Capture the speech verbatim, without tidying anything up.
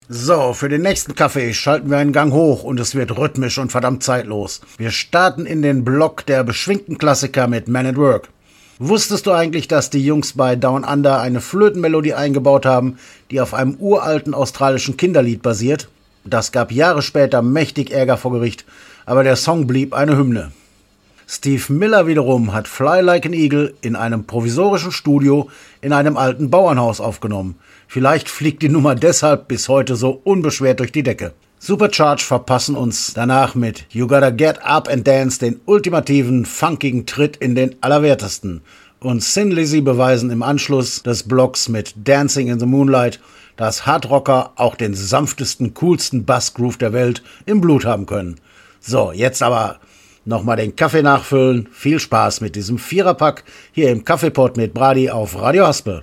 So, für den nächsten Kaffee schalten wir einen Gang hoch und es wird rhythmisch und verdammt zeitlos. Wir starten in den Block der beschwingten Klassiker mit Man at Work. Wusstest du eigentlich, dass die Jungs bei Down Under eine Flötenmelodie eingebaut haben, die auf einem uralten australischen Kinderlied basiert? Das gab Jahre später mächtig Ärger vor Gericht, aber der Song blieb eine Hymne. Steve Miller wiederum hat Fly Like an Eagle in einem provisorischen Studio in einem alten Bauernhaus aufgenommen. Vielleicht fliegt die Nummer deshalb bis heute so unbeschwert durch die Decke. Supercharge verpassen uns danach mit You Gotta Get Up and Dance den ultimativen, funkigen Tritt in den Allerwertesten. Und Thin Lizzy beweisen im Anschluss des Blocks mit Dancing in the Moonlight, dass Hardrocker auch den sanftesten, coolsten Bassgroove der Welt im Blut haben können. So, jetzt aber nochmal den Kaffee nachfüllen. Viel Spaß mit diesem Viererpack hier im Kaffeepot mit Brady auf Radio Haspel.